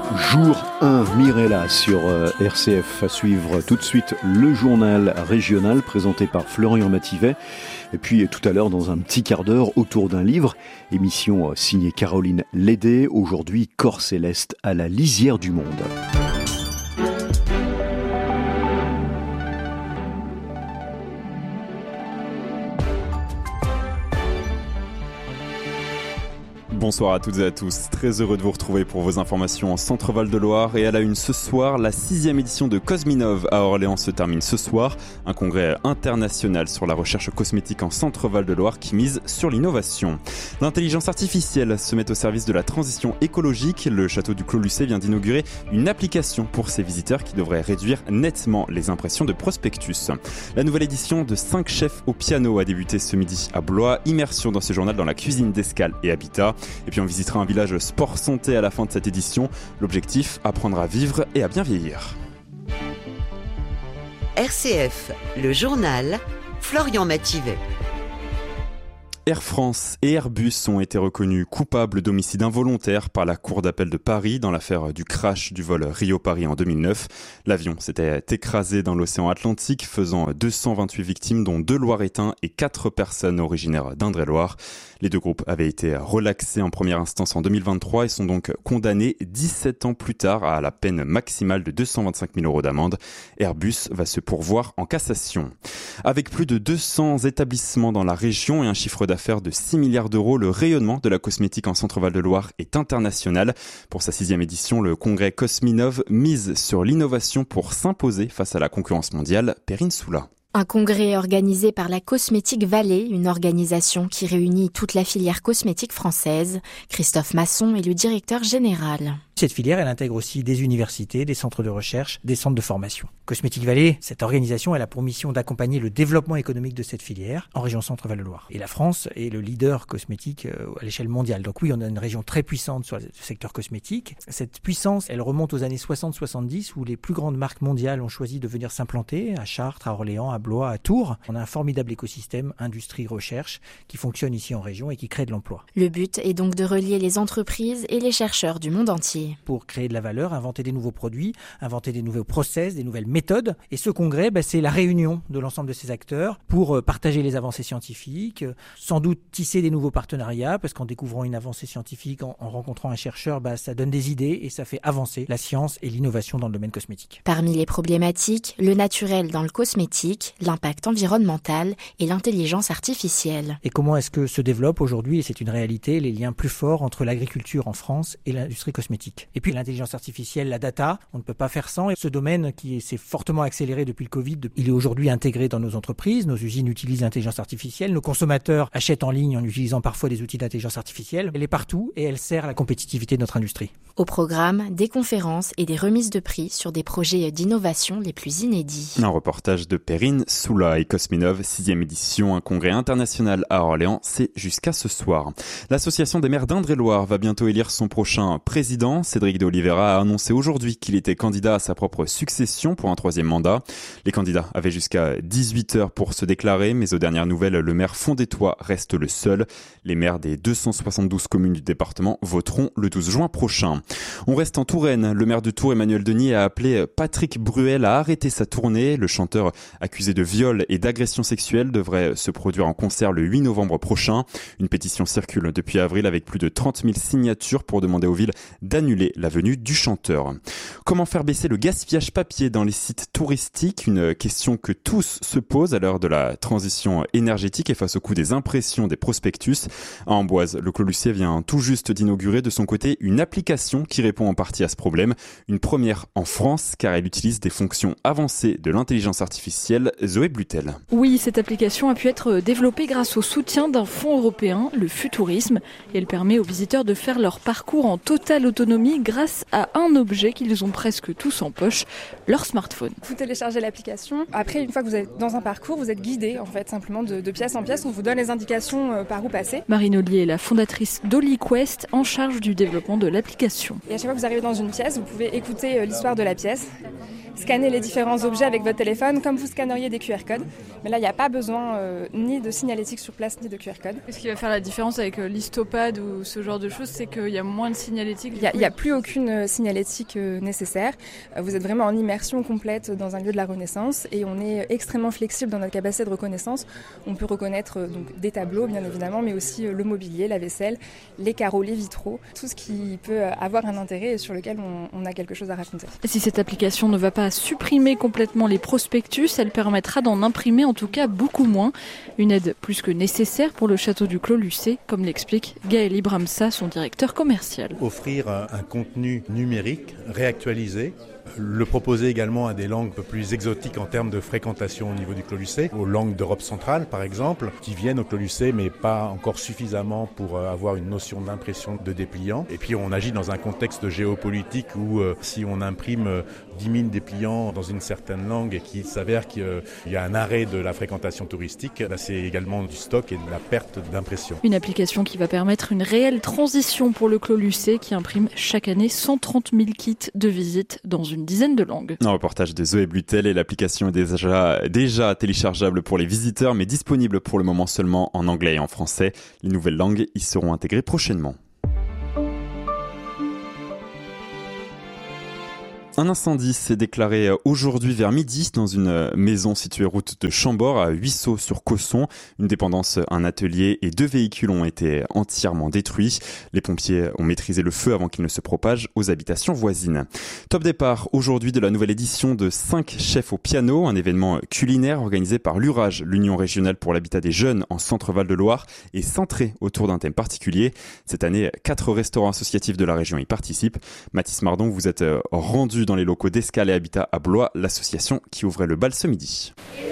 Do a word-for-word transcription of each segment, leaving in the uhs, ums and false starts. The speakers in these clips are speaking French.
Jour un, Mirella sur R C F. À suivre tout de suite le journal régional présenté par Florian Mativet. Et puis tout à l'heure, dans un petit quart d'heure, autour d'un livre, émission signée Caroline Lédé. Aujourd'hui, Corps céleste à la lisière du monde. Bonsoir à toutes et à tous, très heureux de vous retrouver pour vos informations en Centre-Val de Loire. Et à la une ce soir, la sixième édition de Cosminov à Orléans se termine ce soir. Un congrès international sur la recherche cosmétique en Centre-Val de Loire qui mise sur l'innovation. L'intelligence artificielle se met au service de la transition écologique. Le château du Clos-Lucé vient d'inaugurer une application pour ses visiteurs qui devrait réduire nettement les impressions de prospectus. La nouvelle édition de cinq chefs au piano a débuté ce midi à Blois. Immersion dans ce journal dans la cuisine d'Escale et Habitat. Et puis on visitera un village sport santé à la fin de cette édition. L'objectif, apprendre à vivre et à bien vieillir. R C F, le journal, Florian Mativet. Air France et Airbus ont été reconnus coupables d'homicide involontaire par la Cour d'appel de Paris dans l'affaire du crash du vol Rio-Paris en deux mille neuf. L'avion s'était écrasé dans l'océan Atlantique, faisant deux cent vingt-huit victimes, dont deux Loiretains et quatre personnes originaires d'Indre-et-Loire. Les deux groupes avaient été relaxés en première instance en deux mille vingt-trois et sont donc condamnés dix-sept ans plus tard à la peine maximale de deux cent vingt-cinq mille euros d'amende. Airbus va se pourvoir en cassation. Avec plus de deux cents établissements dans la région et un chiffre d'affaires de six milliards d'euros, le rayonnement de la cosmétique en Centre-Val de Loire est international. Pour sa sixième édition, le congrès Cosminov mise sur l'innovation pour s'imposer face à la concurrence mondiale. Perrine Soula. Un congrès organisé par la Cosmétique Vallée, une organisation qui réunit toute la filière cosmétique française. Christophe Masson est le directeur général. Cette filière, elle intègre aussi des universités, des centres de recherche, des centres de formation. Cosmétique Vallée, cette organisation, elle a pour mission d'accompagner le développement économique de cette filière en région Centre-Val de Loire. Et la France est le leader cosmétique à l'échelle mondiale. Donc oui, on a une région très puissante sur le secteur cosmétique. Cette puissance, elle remonte aux années soixante soixante-dix où les plus grandes marques mondiales ont choisi de venir s'implanter à Chartres, à Orléans, à Blois, à Tours. On a un formidable écosystème industrie-recherche qui fonctionne ici en région et qui crée de l'emploi. Le but est donc de relier les entreprises et les chercheurs du monde entier. Pour créer de la valeur, inventer des nouveaux produits, inventer des nouveaux process, des nouvelles méthodes. Et ce congrès, bah, c'est la réunion de l'ensemble de ces acteurs pour partager les avancées scientifiques, sans doute tisser des nouveaux partenariats, parce qu'en découvrant une avancée scientifique, en, en rencontrant un chercheur, bah, ça donne des idées et ça fait avancer la science et l'innovation dans le domaine cosmétique. Parmi les problématiques, le naturel dans le cosmétique, l'impact environnemental et l'intelligence artificielle. Et comment est-ce que se développe aujourd'hui, et c'est une réalité, les liens plus forts entre l'agriculture en France et l'industrie cosmétique. Et puis l'intelligence artificielle, la data, on ne peut pas faire sans. Et ce domaine qui s'est fortement accéléré depuis le Covid, il est aujourd'hui intégré dans nos entreprises. Nos usines utilisent l'intelligence artificielle. Nos consommateurs achètent en ligne en utilisant parfois des outils d'intelligence artificielle. Elle est partout et elle sert à la compétitivité de notre industrie. Au programme, des conférences et des remises de prix sur des projets d'innovation les plus inédits. Un reportage de Perrine Soula et Cosminov, sixième édition, un congrès international à Orléans, c'est jusqu'à ce soir. L'association des maires d'Indre-et-Loire va bientôt élire son prochain président. Cédric de Oliveira a annoncé aujourd'hui qu'il était candidat à sa propre succession pour un troisième mandat. Les candidats avaient jusqu'à dix-huit heures pour se déclarer, mais aux dernières nouvelles, le maire Fondétois reste le seul. Les maires des deux cent soixante-douze communes du département voteront le douze juin prochain. On reste en Touraine. Le maire de Tours, Emmanuel Denis, a appelé Patrick Bruel à arrêter sa tournée. Le chanteur accusé de viol et d'agression sexuelle devrait se produire en concert le huit novembre prochain. Une pétition circule depuis avril avec plus de trente mille signatures pour demander aux villes d'annuler la venue du chanteur. Comment faire baisser le gaspillage papier dans les sites touristiques? Une question que tous se posent à l'heure de la transition énergétique et face au coût des impressions des prospectus. À Amboise, le Clos-Lucé vient tout juste d'inaugurer de son côté une application qui répond en partie à ce problème. Une première en France car elle utilise des fonctions avancées de l'intelligence artificielle. Zoé Blutel. Oui, cette application a pu être développée grâce au soutien d'un fonds européen, le Futurisme. Et elle permet aux visiteurs de faire leur parcours en totale autonomie grâce à un objet qu'ils ont presque tous en poche, leur smartphone. Vous téléchargez l'application. Après, une fois que vous êtes dans un parcours, vous êtes guidé en fait simplement de, de pièce en pièce. On vous donne les indications par où passer. Marine Ollier est la fondatrice d'OliQuest en charge du développement de l'application. Et à chaque fois que vous arrivez dans une pièce, vous pouvez écouter l'histoire de la pièce. scanner les différents objets avec votre téléphone comme vous scanneriez des Q R codes. Mais là, il n'y a pas besoin euh, ni de signalétique sur place ni de Q R code. Ce qui va faire la différence avec euh, l'histopad ou ce genre de choses, c'est qu'il y a moins de signalétique. Il n'y a, a plus aucune signalétique euh, nécessaire. Euh, vous êtes vraiment en immersion complète dans un lieu de la Renaissance et on est extrêmement flexible dans notre capacité de reconnaissance. On peut reconnaître euh, donc, des tableaux, bien évidemment, mais aussi euh, le mobilier, la vaisselle, les carreaux, les vitraux, tout ce qui peut avoir un intérêt et sur lequel on, on a quelque chose à raconter. Si cette application ne va pas supprimer complètement les prospectus, elle permettra d'en imprimer en tout cas beaucoup moins. Une aide plus que nécessaire pour le château du Clos Lucé, comme l'explique Gaël Ibramsa, son directeur commercial. Offrir un, un contenu numérique réactualisé, le proposer également à des langues un peu plus exotiques en termes de fréquentation au niveau du Clos Lucé, aux langues d'Europe centrale par exemple, qui viennent au Clos Lucé mais pas encore suffisamment pour avoir une notion d'impression de dépliant. Et puis on agit dans un contexte géopolitique où euh, si on imprime euh, dix mille dépliants dans une certaine langue et qu'il s'avère qu'il y a un arrêt de la fréquentation touristique, là, c'est également du stock et de la perte d'impression. Une application qui va permettre une réelle transition pour le Clos Lucé qui imprime chaque année cent trente mille kits de visite dans une dizaine de langues. Un reportage de Zoé Blutel et l'application est déjà, déjà téléchargeable pour les visiteurs mais disponible pour le moment seulement en anglais et en français. Les nouvelles langues y seront intégrées prochainement. Un incendie s'est déclaré aujourd'hui vers midi dans une maison située route de Chambord à Huisseau-sur-Cosson. Une dépendance, un atelier et deux véhicules ont été entièrement détruits. Les pompiers ont maîtrisé le feu avant qu'il ne se propage aux habitations voisines. Top départ aujourd'hui de la nouvelle édition de cinq chefs au piano, un événement culinaire organisé par l'Urage, l'Union régionale pour l'habitat des jeunes en Centre-Val de Loire, et centré autour d'un thème particulier. Cette année, quatre restaurants associatifs de la région y participent. Mathis Mardon, vous êtes rendu dans les locaux d'Escale et Habitat à Blois, l'association qui ouvrait le bal ce midi.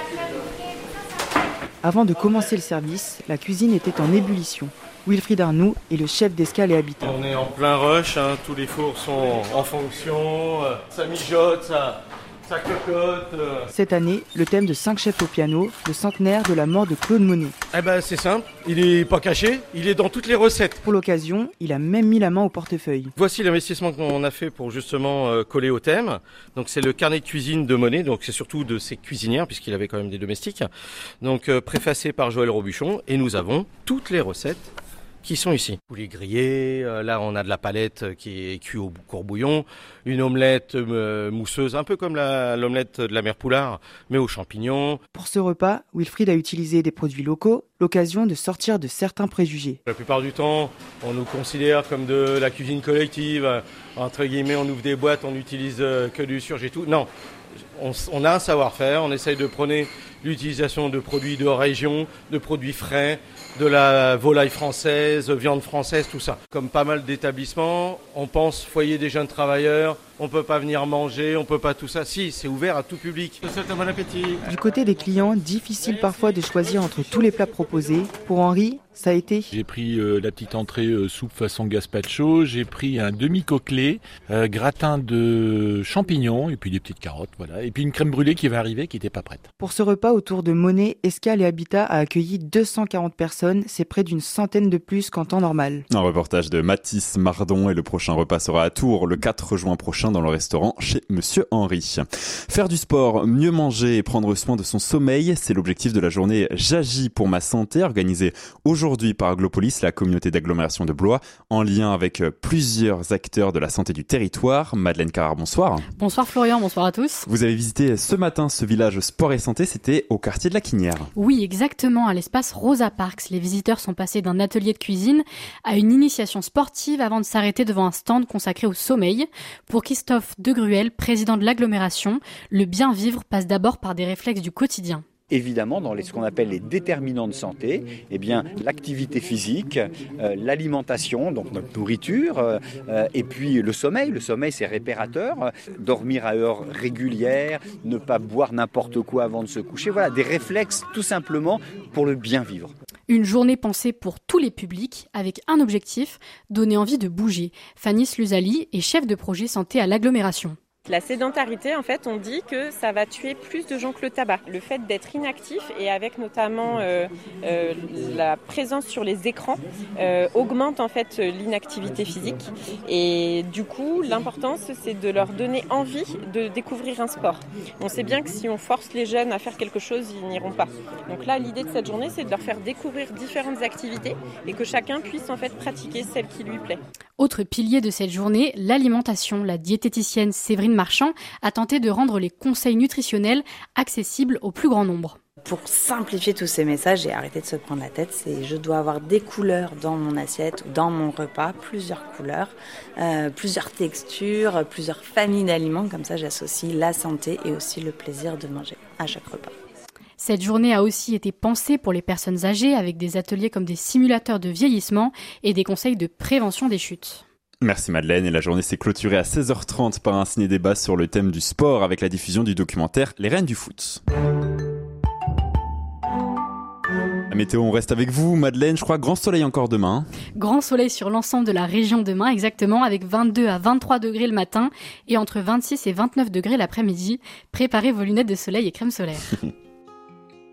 Avant de commencer le service, la cuisine était en ébullition. Wilfried Arnoux est le chef d'Escale et Habitat. On est en plein rush, hein, tous les fours sont en fonction, euh, ça mijote, ça, ça cocotte. Euh. Cette année, le thème de cinq chefs au piano, le centenaire de la mort de Claude Monet. Eh ben c'est simple, il est pas caché, il est dans toutes les recettes. Pour l'occasion, il a même mis la main au portefeuille. Voici l'investissement qu'on a fait pour justement euh, coller au thème. Donc c'est le carnet de cuisine de Monet, donc c'est surtout de ses cuisinières puisqu'il avait quand même des domestiques. Donc euh, préfacé par Joël Robuchon et nous avons toutes les recettes qui sont ici. Poulet grillé, euh, là on a de la palette qui est cuite au courbouillon, une omelette euh, mousseuse, un peu comme la, l'omelette de la mère Poulard, mais aux champignons. Pour ce repas, Wilfried a utilisé des produits locaux, l'occasion de sortir de certains préjugés. La plupart du temps, on nous considère comme de la cuisine collective, entre guillemets on ouvre des boîtes, on n'utilise que du surgelé et tout. Non, on, on a un savoir-faire, on essaye de prôner l'utilisation de produits de région, de produits frais, de la volaille française, viande française, tout ça. Comme pas mal d'établissements, on pense foyer des jeunes travailleurs, on peut pas venir manger, on peut pas tout ça. Si, c'est ouvert à tout public. Je vous souhaite un bon appétit. Du côté des clients, difficile parfois de choisir entre tous les plats proposés. Pour Henri, ça a été. J'ai pris euh, la petite entrée euh, soupe façon gazpacho, j'ai pris un demi-coquelet, euh, gratin de champignons et puis des petites carottes, voilà. Et puis une crème brûlée qui va arriver qui n'était pas prête. Pour ce repas autour de Monet, Escale et Habitat a accueilli deux cent quarante personnes, c'est près d'une centaine de plus qu'en temps normal. Un reportage de Mathis Mardon et le prochain repas sera à Tours le quatre juin prochain dans le restaurant chez Monsieur Henri. Faire du sport, mieux manger et prendre soin de son sommeil, c'est l'objectif de la journée J'agis pour ma santé organisée aujourd'hui par Aglopolis, la communauté d'agglomération de Blois, en lien avec plusieurs acteurs de la santé du territoire. Madeleine Carrard, bonsoir. Bonsoir Florian, bonsoir à tous. Vous avez visité ce matin ce village sport et santé, c'était au quartier de la Quinière. Oui, exactement, à l'espace Rosa Parks. Les visiteurs sont passés d'un atelier de cuisine à une initiation sportive avant de s'arrêter devant un stand consacré au sommeil. Pour Christophe Degruel, président de l'agglomération, le bien vivre passe d'abord par des réflexes du quotidien. Évidemment, dans les, ce qu'on appelle les déterminants de santé, eh bien, l'activité physique, euh, l'alimentation, donc notre nourriture, euh, et puis le sommeil. Le sommeil, c'est réparateur. Euh, dormir à heure régulière, ne pas boire n'importe quoi avant de se coucher. Voilà, des réflexes tout simplement pour le bien vivre. Une journée pensée pour tous les publics, avec un objectif, donner envie de bouger. Fanny Sluzali est chef de projet santé à l'agglomération. La sédentarité, en fait, on dit que ça va tuer plus de gens que le tabac. Le fait d'être inactif et avec notamment euh, euh, la présence sur les écrans euh, augmente en fait l'inactivité physique. Et du coup, l'importance, c'est de leur donner envie de découvrir un sport. On sait bien que si on force les jeunes à faire quelque chose, ils n'iront pas. Donc là, l'idée de cette journée, c'est de leur faire découvrir différentes activités et que chacun puisse en fait pratiquer celle qui lui plaît. Autre pilier de cette journée, l'alimentation. La diététicienne Séverine Marchand a tenté de rendre les conseils nutritionnels accessibles au plus grand nombre. Pour simplifier tous ces messages et arrêter de se prendre la tête, c'est je dois avoir des couleurs dans mon assiette ou dans mon repas, plusieurs couleurs, euh, plusieurs textures, plusieurs familles d'aliments. Comme ça, j'associe la santé et aussi le plaisir de manger à chaque repas. Cette journée a aussi été pensée pour les personnes âgées avec des ateliers comme des simulateurs de vieillissement et des conseils de prévention des chutes. Merci Madeleine, et la journée s'est clôturée à seize heures trente par un ciné-débat sur le thème du sport avec la diffusion du documentaire Les Reines du foot. La météo, on reste avec vous. Madeleine, je crois grand soleil encore demain. Grand soleil sur l'ensemble de la région demain, exactement, avec vingt-deux à vingt-trois degrés le matin et entre vingt-six et vingt-neuf degrés l'après-midi. Préparez vos lunettes de soleil et crème solaire.